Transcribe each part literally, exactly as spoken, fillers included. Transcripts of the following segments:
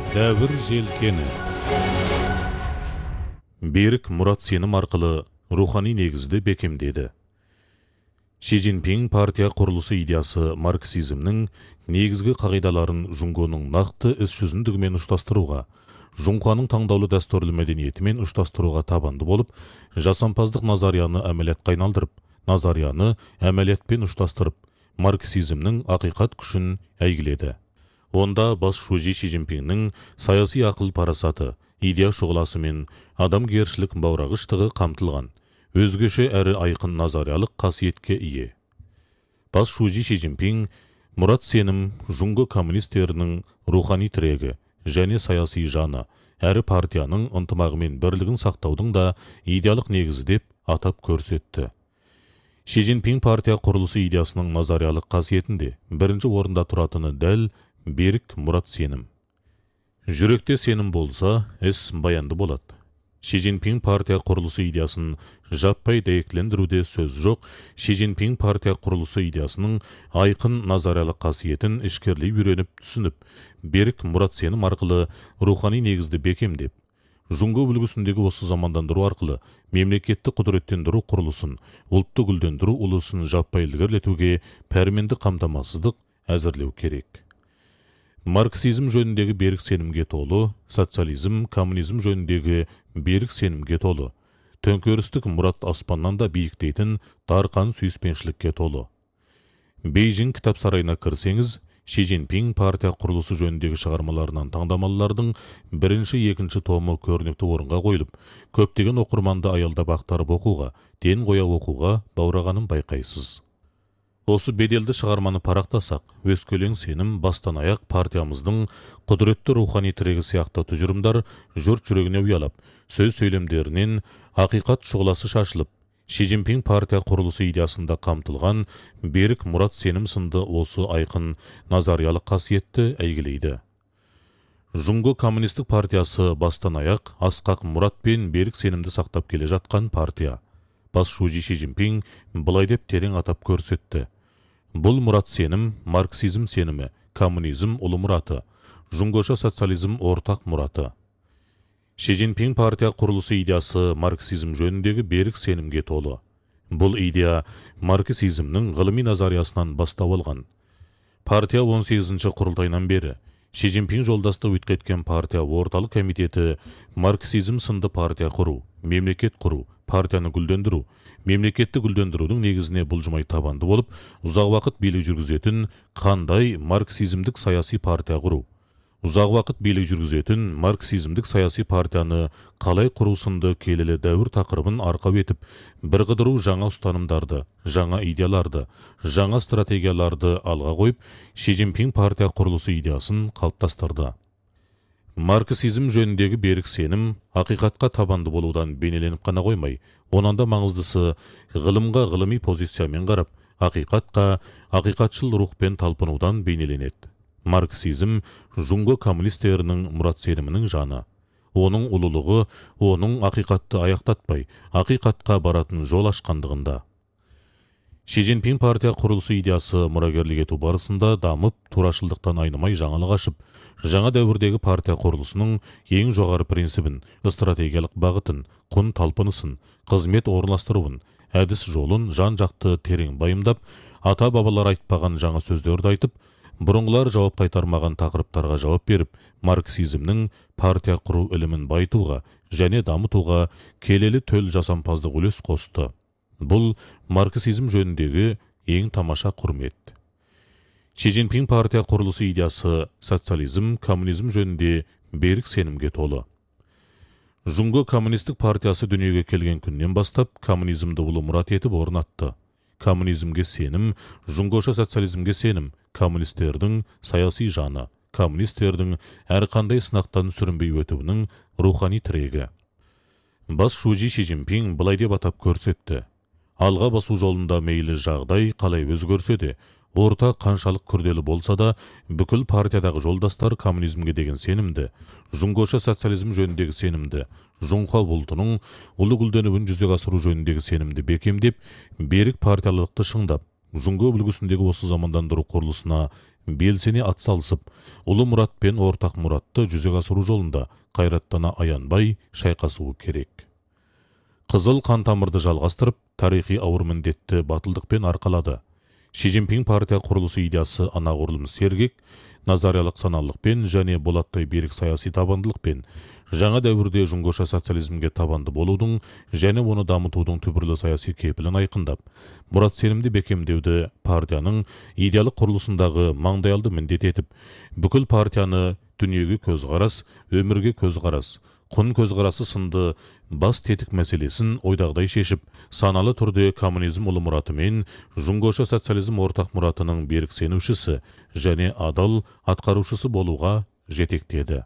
Дәуір желкені. Берік мұрат сенім арқылы рухани негізді бекемдеді. Ши Цзиньпин партия құрылысы идеясы марксизмнің негізгі қағидаларын Жунгоның нақты іс жүзіндігімен ұштастыруға, Жунқаның таңдаулы дәстүрлі мәдениетімен ұштастыруға табанды болып, жасампаздық назарияны әмәлетке айналдырып, назарияны әмәлетпен ұштастырып, марксизмнің ақиқат күшін әйгіледі. Онда бас шужи Ши Цзиньпиннің саяси ақыл парасаты, идея шұғыласы мен адамгершілік баурағыштығы қамтылған, өзгеше әрі айқын назариялық қасиетке ие. Бас шужи Ши Цзиньпин мұрат сенім Жунго коммунистерінің рухани тірегі және саяси жаны, әрі партияның ынтымағы мен бірлігін сақтаудың да идеялық негізі деп атап көрсетті. Ши Цзиньпин партия құрылысы идеясының назариялық қасиетінде бірінші орында тұратыны дәл берік мұрат сенім. Жүректе сенім болса, іс баянды болады. Ши Цзиньпин партия құрылысы идеясын жаппай дәйектілендіруде сөз жоқ. Ши Цзиньпин партия құрылысы идеясының айқын назариялық қасиетін ішкерлей үйреніп түсініп, берік мұрат сенім арқылы рухани негізді бекемдеп, Жунго үлгісіндегі осы замандандыру арқылы мемлекетті құдыреттендіру құрылысын, ұлтты гүлдендіру ұлысын жаппай ілгерілетуге пәрменді қамтамасыздық әзірлеу керек. Марксизм жөніндегі берік сенімге толы, социализм, коммунизм жөніндегі берік сенімге толы, төңкерістік мұрат аспаннан да биіктейтін тарқан сүйіспеншілікке толы. Бейжің кітап сарайына кірсеңіз, Ши Цзиньпин партия құрылысы жөніндегі шығармаларынан таңдамалылардың бірінші, екінші томы көрнекті орынға қойылып, көптеген оқырманды аялдап ақтарып оқуға, ден қоя оқуға баурағанын байқайсыз. Осы беделді шығарманы парақтасақ, өскелең сенім бастан аяқ партиямыздың құдіретті рухани тірегі сияқты тұжырымдар жұрт жүрегіне ұялап, сөз сөйлемдерінен ақиқат шұғыласы шашылып, Ши Цзиньпин партия құрылысы идеясында қамтылған берік мұрат сенім сынды осы айқын назариялық қасиетті әйгілейді. Жунго коммунистік партиясы бастан аяқ асқақ мұрат пен берік сенімді сақтап келе жатқан партия. Бас шужи Ши Цзиньпин былай деп терең атап көрсетті. Бұл мұрат сенім, марксизм сенімі, коммунизм ұлы мұраты, жунгоша социализм ортақ мұраты. Ши Цзиньпин партия құрылысы идеясы марксизм жөніндегі берік сенімге толы. Бұл идея марксизмнің ғылыми назариясынан бастау алған. Партия он сегізінші құрылтайынан бері Ши Цзиньпин жолдастық өткеткен партия орталық комитеті марксизм сынды партия құру, мемлекет құру, партияны гүлдендіру, мемлекетті гүлдендірудің негізіне бұлжымай табанды болып, ұзақ уақыт билік жүргізетін қандай марксизмдік саяси партия құру, ұзақ уақыт билік жүргізетін марксизмдік саяси партияны қалай құру сынды келелі дәуір тақырыбын арқау етіп, бір қыдыру жаңа ұстанымдарды, жаңа идеяларды, жаңа стратегияларды алға қойып, Ши Цзиньпин партия құрылысы идеясын қалыптастырды. Марксизм жөніндегі берік сенім ақиқатқа табанды болудан бейнеленіп қана қоймай, онан да маңыздысы ғылымға ғылыми позициямен қарап, ақиқатқа ақиқатшыл рухпен талпынудан бейнеленеді. Марксизм жунго коммунистерінің мұрат сенімінің жаны. Оның ұлылығы, оның ақиқатты аяқтатпай, ақиқатқа баратын жол ашқандығында. Ши Цзиньпин партия құрылысы идеясы мұрагерлік ету барысында дамып, турашылдықтан айнымай жаңалық ашып, жаңа дәуірдегі партия құрылысының ең жоғары принципін, стратегиялық бағытын, құн талпынысын, қызмет орналастыруын, әдіс жолын жан-жақты терең байымдап, ата-бабалар айтпаған жаңа сөздерді айтып, бұрынғылар жауап қайтармаған тақырыптарға жауап беріп, марксизмнің партия құру ілімін байтуға және дамытуға келелі төл жасампаздық үлес қосты. Бұл марксизм жөніндегі ең тамаша құрмет. Ши Цзиньпин партия құрылысы идеясы социализм, коммунизм жөнінде берік сенімге толы. Жунго коммунистік партиясы дүниеге келген күннен бастап коммунизмді ұлы мұрат етіп орнатты. Коммунизмге сенім, жунгоша социализмге сенім, коммунистердің саяси жаны, коммунистердің әрқандай сынақтан сүрінбей өтуінің рухани тірегі. Бас шужи Ши Цзиньпин былай деп атап көрсетті. Алға басу жолында мейлі жағдай қалай өзгерсе де, орта қаншалық күрделі болса да, бүкіл партиядағы жолдастар коммунизмге деген сенімді, жунгоша социализм жөніндегі сенімді, Жунқа бұлтының ұлы гүлденуін жүзеге асыру жөніндегі сенімді бекемдеп, берік партиялылықты шыңдап, Жунго үлгісіндегі осы замандандыру құрылысына белсене атсалысып, ұлы мұрат пен ортақ мұратты жүзеге асыру жолында қайраттана аянбай шайқасуы керек. Қызыл қан тамырды жалғастырып, тарихи ауыр міндетті батылдықпен арқалады. Ши Цзиньпин партия құрылысы идеясы анағұрлым сергек, назариялық саналықпен және болаттай берік саяси табандылықпен жаңа дәуірде жұңғоша социализмге табанды болудың және оны дамытудың түбірлі саяси кепілін айқындап, мұрат сенімді бекемдеуді партияның идеялық құрылысындағы маңдайалды міндет етіп, бүкіл партияны дүниеге көзқарас, өмірге көзқарас, құн көзқарасы сынды бас тетік мәселесін ойдағдай шешіп, саналы түрде коммунизм ұлы мұраты мен жұңғоша социализм ортақ мұратының берік сенушісі және адал атқарушысы болуға жетектеді.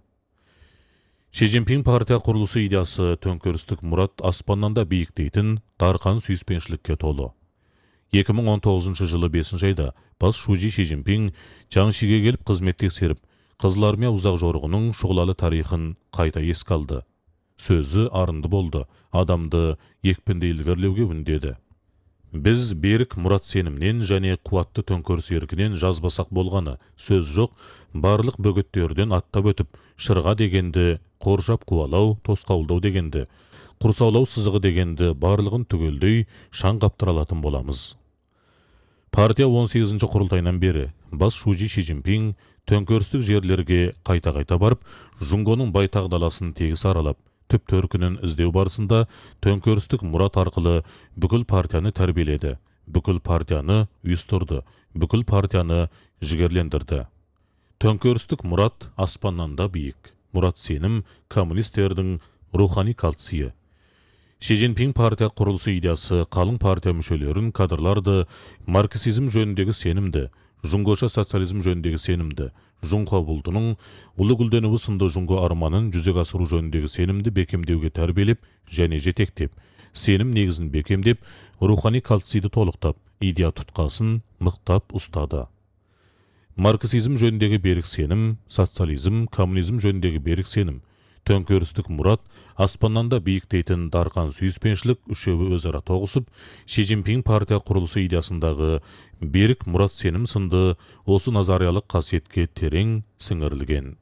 Ши Цзиньпин партия құрылысы идеясы төңкерістік мұрат аспаннан да биік дейтін дарқан сүйіспеншілікке толы. екі мың он тоғызыншы жылы бесінші айда бас шужи Ши Цзиньпин Чаңшиге келіп қызмет тексеріп, Қызыл армия ұзақ жорығының шұғылалы тарихын қайта еске алды. Сөзі арынды болды, адамды екпінді ілгерлеуге үндеді. Біз берік мұрат сенімнен және қуатты төңкеріс еркінен жазбасақ болғаны, сөз жоқ, барлық бөгеттерден аттап өтіп, шырға дегенді, қоршап қуалау, тосқауылдау дегенді, құрсаулау сызығы дегенді барлығын түгелдей шаң қаптыралатын боламыз. Партия он сегізінші құрылтайынан бері бас шужи Ши Цзиньпин төңкерістік жерлерге қайта-қайта барып, жұңғоның байтақ даласын тегіс аралап, түп төркінін іздеу барысында төңкерістік мұрат арқылы бүкіл партияны тәрбиеледі, бүкіл партияны ұйыстырды, бүкіл партияны жігерлендірді. Төңкерістік мұрат аспаннан да биік, мұрат сенім коммунистердің рухани калцийі. Ши Цзиньпин партия құрылысы идеясы қалың партия мүшелерін, кадрларды марксизм жөніндегі сенімді, жұңғоша социализм жөніндегі сенімді, жұңға бұлдының ұлы гүлденуі сынды жұңғы арманын жүзеге асыру жөніндегі сенімді бекемдеуге тәрбиелеп және жетектеп, сенім негізін бекемдеп, рухани калцийді толықтап, идея тұтқасын мықтап ұстады. Марксизм жөніндегі берік сенім, социализм, коммунизм жөніндегі берік сенім, төңкерістік мұрат, аспаннан да биік дейтін дарқан сүйіспеншілік үшеуі өзара тоғысып, Ши Цзиньпин партия құрылысы идеясындағы берік мұрат сенім сынды осы назариялық қасиетке терең сіңірілген.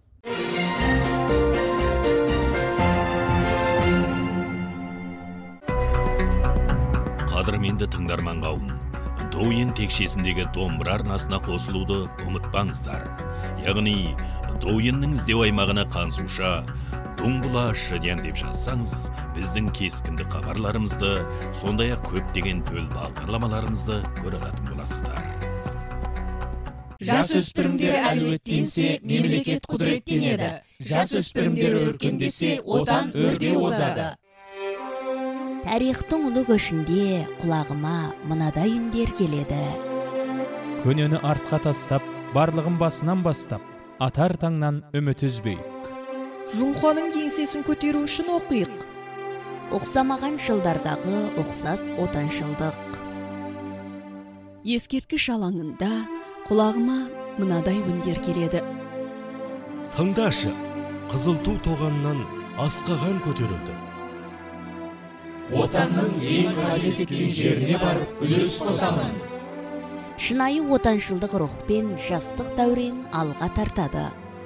Қадірменді тыңдарман қауым, Douyin текшесіндегі домбыра арнасына қосылуды ұмытпаңыздар. Яғни, Douyinнің іздеу аймағына қансуша Дуңғыла шыден деп жазсаңыз, біздің кескінді хабарларымызды, сондай-ақ көптеген төл бағдарламаларымызды көре алатын боласыздар. Жас өспірімдер әлеуеттенсе, мемлекет құдіреттенеді. Жас өспірімдер өркендесе, отан өрде озады. Тарихтың ұлы көшінде құлағыма мынадай үндер келеді. Көнені артқа тастап, барлығын басынан бастап, атар таңнан үміт үзбейік. Жұңқаның еңсесін көтеру үшін оқиық. Оқсамаған жылдардағы оқсас отаншылдық. Ескерткіш алаңында құлағыма мынадай үндер келеді. Тыңдашы, қызыл ту тоғаннан асқаған көтерілді. Отанның ең қажет еткен жеріне барып үлес қосамын. Шынайы отаншылдық рухпен жастық дәурен алға тартады.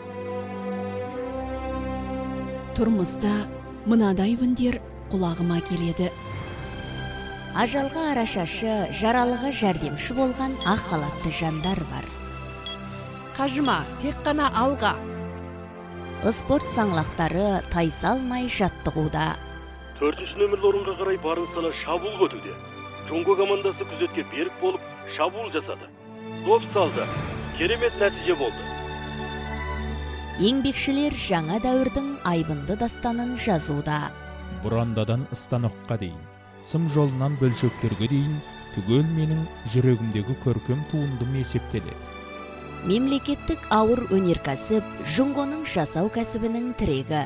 Тұрмыста мынадай үндер құлағыма келеді. Ажалға арашашы, жаралыға жәрдемші болған ақ халатты жандар бар. Қажыма, тек қана алға. Спорт саңлақтары тайсалмай жаттығуда. төртінші нөмірлі орынға қарай барын сала шабуыл көтуде. Жұңго командасы күзетке берік болып шабуыл жасады. Доп салды. Керемет нәтиже болды. Еңбекшілер жаңа дәуірдің айбынды дастанын жазуда. Бұрандадан станокқа дейін, сым жолынан бөлшектерге дейін, түгел менің жүрегімдегі көркем туындым есептеледі. Мемлекеттік ауыр өнеркәсіп жұңғоның жасау кәсібінің тірегі.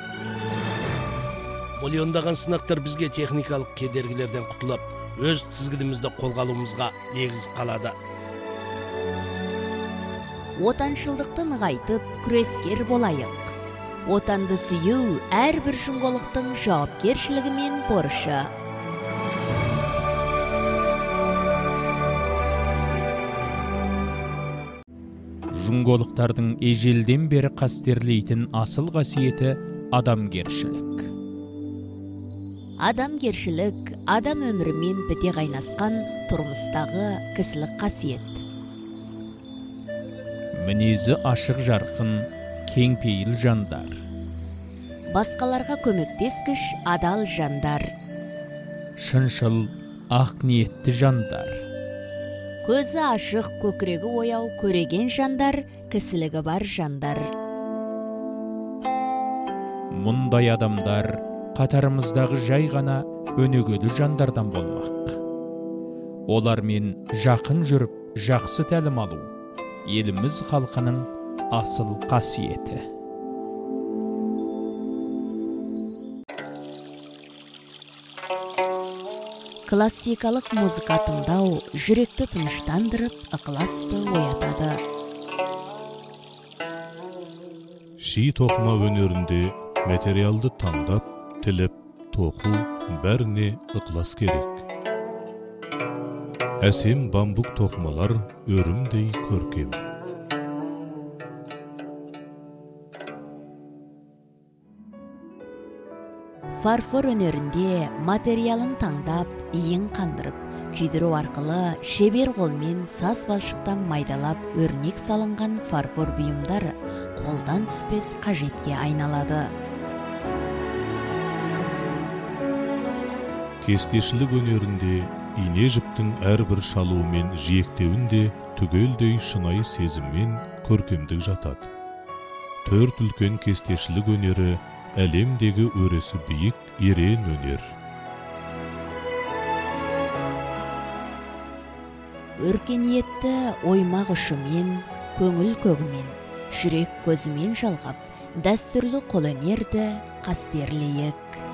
Миллиондаған сынақтар бізге техникалық кедергілерден құтылып, өз тізгінімізді қолға алуымызға негіз қалады. Отаншылдықты нығайтып, күрескер болайық. Отанды сүю әрбір жұңғолықтың жауапкершілігі мен борышы. Жұңголықтардың ежелден бері қастерлейтін асыл қасиеті адамгершілік. Адамгершілік адам өмірімен біте қайнасқан тұрмыстағы кісілік қасиет. Мінезі ашық жарқын, кеңпейіл жандар. Басқаларға көмектескіш адал жандар. Шыншыл, ақ ниетті жандар. Көзі ашық, көкірегі ояу, көреген жандар, кісілігі бар жандар. Мұндай адамдар қатарымыздағы жай ғана өнегелі жандардан болмақ. Олармен жақын жүріп, жақсы тәлім алу, еліміз халқының асыл қасиеті. Классикалық музыка тыңдау жүректі тыныштандырып, ықыласты оятады. Ши тоқыма өнерінде материалды таңдап, тіліп, тоқу бәріне ықылас керек. Әсем бамбук тоқымалар өрімдей көркем. Фарфор өнерінде материалын таңдап, иін қандырып, күйдіру арқылы шебер қолмен саз балшықтан майдалап өрнек салынған фарфор бұйымдар қолдан түспес қажетке айналады. Кестешілік өнерінде ине жіптің әрбір шалуы мен жиектеуінде түгелдей шынайы сезіммен көркемдік жатады. Төрт үлкен кестешілік өнері әлемдегі өресі биік ерен өнер. Өркениетті оймақ ұшымен, көңіл көгімен, жүрек көзімен жалғап, дәстүрлі қолөнерді қастерлейік.